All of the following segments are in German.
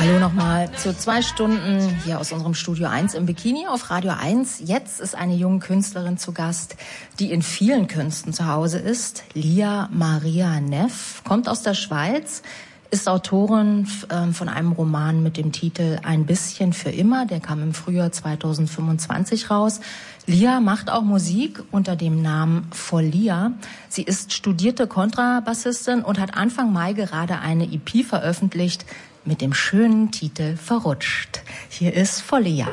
Hallo nochmal zu 2 Stunden hier aus unserem Studio 1 im Bikini auf Radio 1. Jetzt ist eine junge Künstlerin zu Gast, die in vielen Künsten zu Hause ist. Lia Maria Neff kommt aus der Schweiz, ist Autorin von einem Roman mit dem Titel Ein bisschen für immer. Der kam im Frühjahr 2025 raus. Lia macht auch Musik unter dem Namen Folia. Sie ist studierte Kontrabassistin und hat Anfang Mai gerade eine EP veröffentlicht mit dem schönen Titel Verrutscht. Hier ist Folia.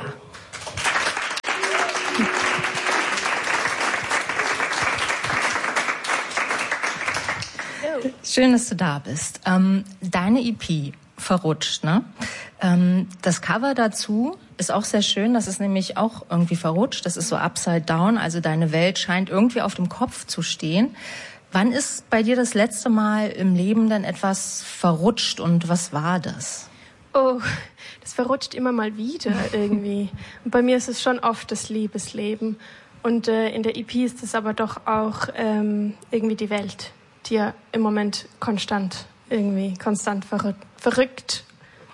Schön, dass du da bist. Deine EP, Verrutscht, ne? Das Cover dazu ist auch sehr schön. Das ist nämlich auch irgendwie verrutscht. Das ist so upside down. Also deine Welt scheint irgendwie auf dem Kopf zu stehen. Wann ist bei dir das letzte Mal im Leben denn etwas verrutscht und was war das? Oh, das verrutscht immer mal wieder irgendwie. Und bei mir ist es schon oft das Liebesleben. Und in der EP ist es aber doch auch irgendwie die Welt, die ja im Moment konstant verrückt.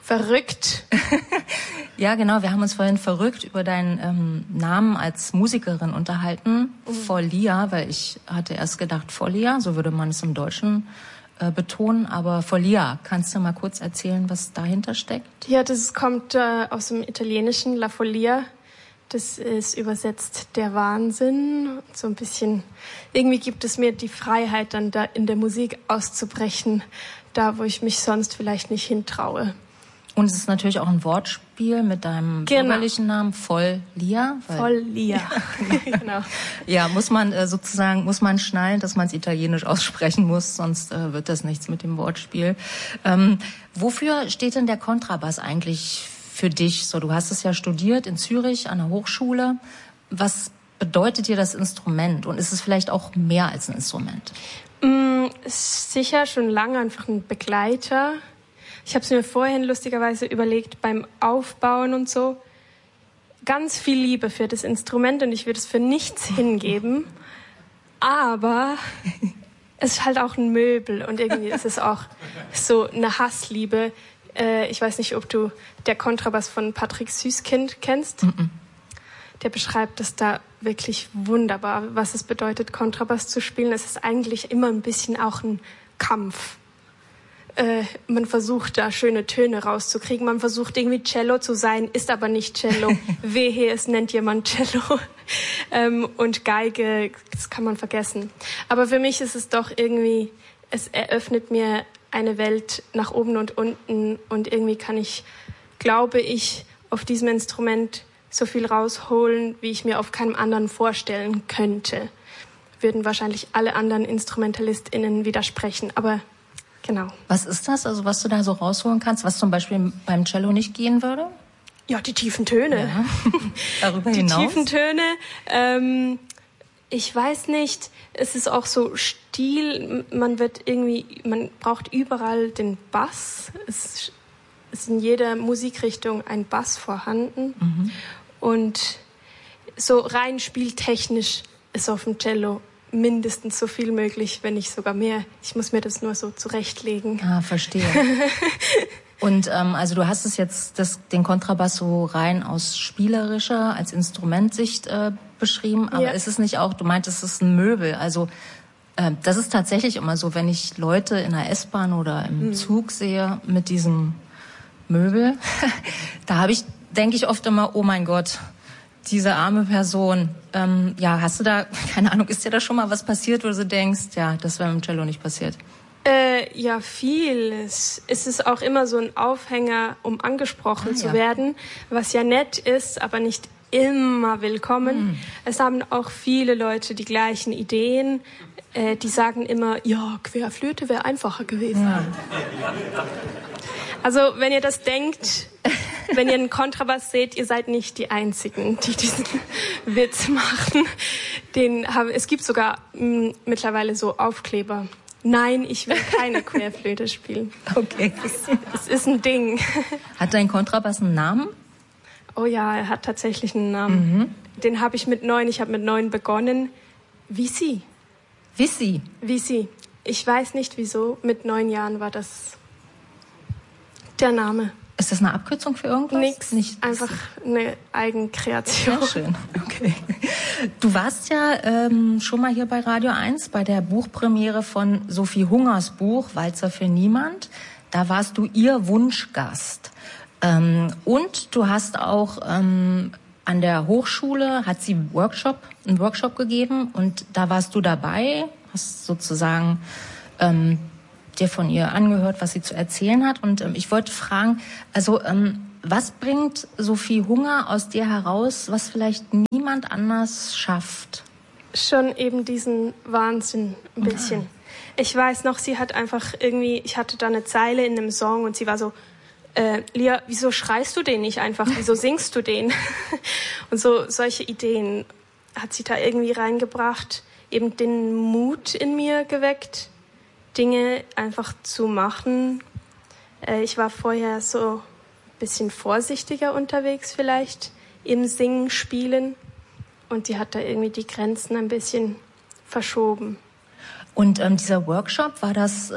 Ja, genau. Wir haben uns vorhin verrückt über deinen Namen als Musikerin unterhalten. Folia, weil ich hatte erst gedacht Folia, so würde man es im Deutschen betonen. Aber Folia, kannst du mal kurz erzählen, was dahinter steckt? Ja, das kommt aus dem Italienischen, La Follia. Das ist übersetzt der Wahnsinn. So ein bisschen, irgendwie gibt es mir die Freiheit, dann da in der Musik auszubrechen, da wo ich mich sonst vielleicht nicht hintraue. Und es ist natürlich auch ein Wortspiel mit deinem bürgerlichen Namen, Folia. Folia, genau. Ja, muss man schnallen, dass man es italienisch aussprechen muss, sonst wird das nichts mit dem Wortspiel. Wofür steht denn der Kontrabass eigentlich für dich? So, du hast es ja studiert in Zürich an der Hochschule. Was bedeutet dir das Instrument? Und ist es vielleicht auch mehr als ein Instrument? Sicher schon lange einfach ein Begleiter. Ich habe es mir vorhin lustigerweise überlegt, beim Aufbauen und so. Ganz viel Liebe für das Instrument und ich würde es für nichts hingeben. Aber es ist halt auch ein Möbel und irgendwie ist es auch so eine Hassliebe. Ich weiß nicht, ob du der Kontrabass von Patrick Süßkind kennst. Der beschreibt es da wirklich wunderbar, was es bedeutet, Kontrabass zu spielen. Es ist eigentlich immer ein bisschen auch ein Kampf. Man versucht da schöne Töne rauszukriegen. Man versucht irgendwie Cello zu sein, ist aber nicht Cello. Wehe, es nennt jemand Cello. Und Geige, das kann man vergessen. Aber für mich ist es doch irgendwie, es eröffnet mir eine Welt nach oben und unten. Und irgendwie kann ich, glaube ich, auf diesem Instrument so viel rausholen, wie ich mir auf keinem anderen vorstellen könnte. Würden wahrscheinlich alle anderen InstrumentalistInnen widersprechen, aber genau. Was ist das, also was du da so rausholen kannst, was zum Beispiel beim Cello nicht gehen würde? Ja, die tiefen Töne. Ja. Darüber hinaus? Die tiefen Töne. Ich weiß nicht, es ist auch so Stil, man braucht überall den Bass. Es ist in jeder Musikrichtung ein Bass vorhanden. Und so rein spieltechnisch ist auf dem Cello mindestens so viel möglich, wenn nicht sogar mehr. Ich muss mir das nur so zurechtlegen. Ah, verstehe. Und also du hast es jetzt den Kontrabass so rein aus spielerischer, als Instrumentsicht beschrieben, aber ist es nicht auch, du meintest, es ist ein Möbel, also das ist tatsächlich immer so, wenn ich Leute in der S-Bahn oder im Zug sehe mit diesem Möbel, denke ich oft immer, oh mein Gott, diese arme Person. Ja, hast du da, keine Ahnung, ist dir da schon mal was passiert, wo du denkst, ja, das wäre mit dem Cello nicht passiert? Ja, vieles. Es ist auch immer so ein Aufhänger, um angesprochen zu werden, was ja nett ist, aber nicht immer willkommen. Es haben auch viele Leute die gleichen Ideen. Die sagen immer, ja, Querflöte wäre einfacher gewesen. Ja. Also, wenn ihr das denkt, wenn ihr einen Kontrabass seht, ihr seid nicht die Einzigen, die diesen Witz machen. Es gibt sogar mittlerweile so Aufkleber. Nein, ich will keine Querflöte spielen. Okay. Es ist ein Ding. Hat dein Kontrabass einen Namen? Oh ja, er hat tatsächlich einen Namen. Den habe ich mit 9. Ich habe mit 9 begonnen. Vissi. Vissi? Vissi. Ich weiß nicht wieso. Mit 9 Jahren war das der Name. Ist das eine Abkürzung für irgendwas? Nix, einfach eine Eigenkreation. Sehr schön, okay. Du warst ja schon mal hier bei Radio 1 bei der Buchpremiere von Sophie Hungers Buch Walzer für Niemand. Da warst du ihr Wunschgast. Und du hast auch an der Hochschule, hat sie einen Workshop gegeben und da warst du dabei, hast sozusagen dir von ihr angehört, was sie zu erzählen hat. Und ich wollte fragen, also was bringt Sophie Hunger aus dir heraus, was vielleicht niemand anders schafft? Schon eben diesen Wahnsinn ein bisschen. Ja. Ich weiß noch, sie hat einfach irgendwie, ich hatte da eine Zeile in einem Song und sie war so, Lia, wieso schreist du den nicht einfach? Wieso singst du den? Und solche Ideen hat sie da irgendwie reingebracht, eben den Mut in mir geweckt, Dinge einfach zu machen. Ich war vorher so ein bisschen vorsichtiger unterwegs vielleicht im Singen, Spielen und die hat da irgendwie die Grenzen ein bisschen verschoben. Und dieser Workshop, war das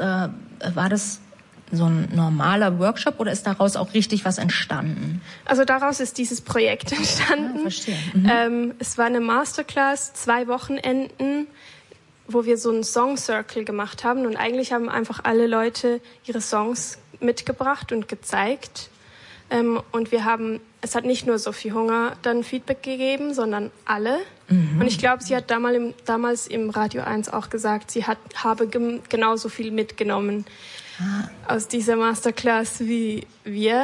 so ein normaler Workshop oder ist daraus auch richtig was entstanden? Also daraus ist dieses Projekt entstanden. Ja, verstehe. Mhm. Es war eine Masterclass, 2 Wochenenden, wo wir so einen Song Circle gemacht haben und eigentlich haben einfach alle Leute ihre Songs mitgebracht und gezeigt. Und es hat nicht nur Sophie Hunger dann Feedback gegeben, sondern alle. Mhm. Und ich glaube, sie hat damals im Radio 1 auch gesagt, sie habe genauso viel mitgenommen aus dieser Masterclass wie wir.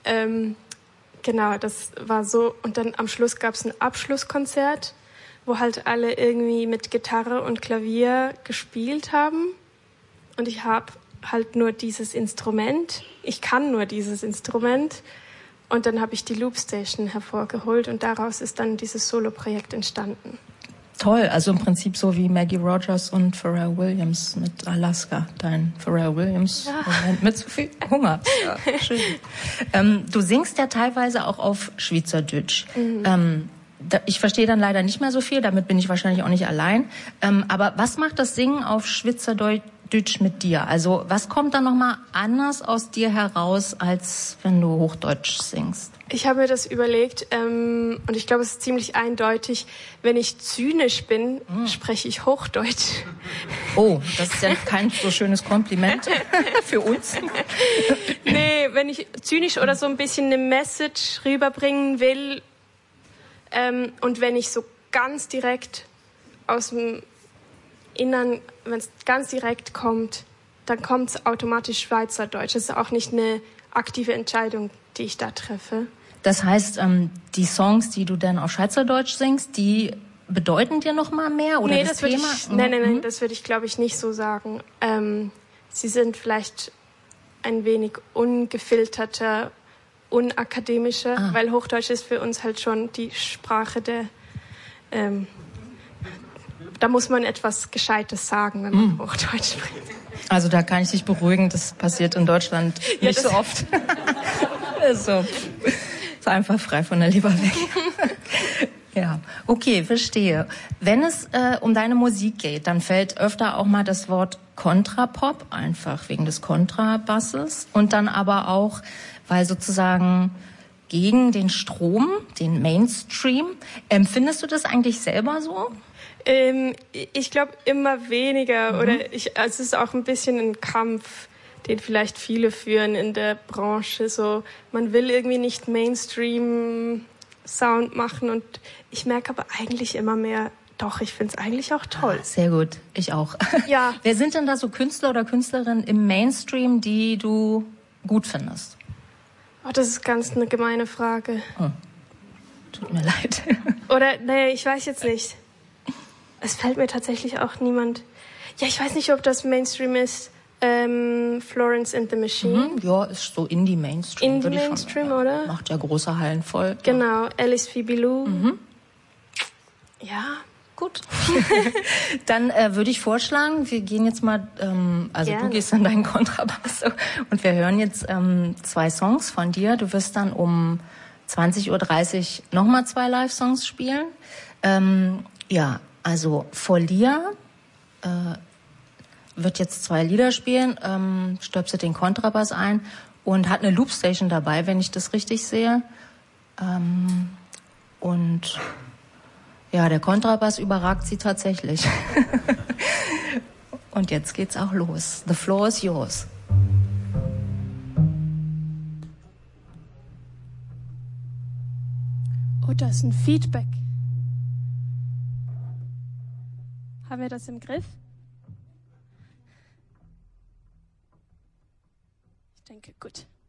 Genau, das war so. Und dann am Schluss gab es ein Abschlusskonzert, wo halt alle irgendwie mit Gitarre und Klavier gespielt haben. Und ich habe halt nur dieses Instrument. Ich kann nur dieses Instrument. Und dann habe ich die Loopstation hervorgeholt und daraus ist dann dieses Solo-Projekt entstanden. Toll, also im Prinzip so wie Maggie Rogers und Pharrell Williams mit Alaska. Dein Pharrell Williams Moment mit so viel Hunger. Ja, schön. Du singst ja teilweise auch auf Schweizerdeutsch. Mhm. Ich verstehe dann leider nicht mehr so viel, damit bin ich wahrscheinlich auch nicht allein. Aber was macht das Singen auf Schweizerdeutsch mit dir? Also was kommt da nochmal anders aus dir heraus, als wenn du Hochdeutsch singst? Ich habe mir das überlegt und ich glaube, es ist ziemlich eindeutig. Wenn ich zynisch bin, spreche ich Hochdeutsch. Oh, das ist ja kein so schönes Kompliment für uns. Nee, wenn ich zynisch oder so ein bisschen eine Message rüberbringen will und wenn ich so ganz direkt aus dem Innern, wenn es ganz direkt kommt, dann kommt es automatisch Schweizerdeutsch. Das ist auch nicht eine aktive Entscheidung, die ich da treffe. Das heißt, die Songs, die du dann auf Schweizerdeutsch singst, die bedeuten dir noch mal mehr? Oder nee, das Thema? Nein, das würde ich, glaube ich, nicht so sagen. Sie sind vielleicht ein wenig ungefilterter, unakademischer, weil Hochdeutsch ist für uns halt schon die Sprache der... da muss man etwas Gescheites sagen, wenn man Hochdeutsch spricht. Also da kann ich dich beruhigen, das passiert in Deutschland nicht so oft. So, ist einfach frei von der Leber weg. Ja, okay, verstehe. Wenn es um deine Musik geht, dann fällt öfter auch mal das Wort Kontrapop, einfach wegen des Kontrabasses. Und dann aber auch, weil sozusagen gegen den Strom, den Mainstream. Empfindest du das eigentlich selber so? Ich glaube immer weniger. Oder es ist auch ein bisschen ein Kampf, den vielleicht viele führen in der Branche. So, man will irgendwie nicht Mainstream-Sound machen und ich merke aber eigentlich immer mehr, doch, ich finde es eigentlich auch toll. Sehr gut, ich auch. Ja. Wer sind denn da so Künstler oder Künstlerinnen im Mainstream, die du gut findest? Oh, das ist ganz eine gemeine Frage. Oh. Tut mir leid. Oder, nee, ich weiß jetzt nicht. Es fällt mir tatsächlich auch niemand... Ja, ich weiß nicht, ob das Mainstream ist. Florence and the Machine. Ja, ist so Indie-Mainstream. Indie-Mainstream, oder? Macht ja große Hallen voll. Genau, Alice Fibilou. Ja, gut. Dann würde ich vorschlagen, wir gehen jetzt mal, du gehst an deinen Kontrabass und wir hören jetzt 2 Songs von dir. Du wirst dann um 20.30 Uhr nochmal 2 Live-Songs spielen. Also Folia wird jetzt 2 Lieder spielen, stöpselt den Kontrabass ein und hat eine Loopstation dabei, wenn ich das richtig sehe. Und ja, der Kontrabass überragt sie tatsächlich. Und jetzt geht's auch los. The floor is yours. Oh, da ist ein Feedback. Haben wir das im Griff? Ich denke, gut.